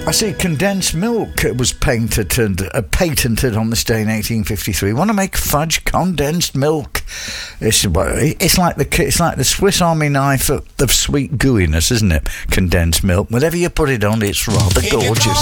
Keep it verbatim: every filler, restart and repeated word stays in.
I see condensed milk was patented, uh, patented on this day in eighteen fifty-three. Want to make fudge condensed milk? It's, it's like the it's like the Swiss Army knife of, of sweet gooiness, isn't it? Condensed milk. Whatever you put it on, it's rather gorgeous.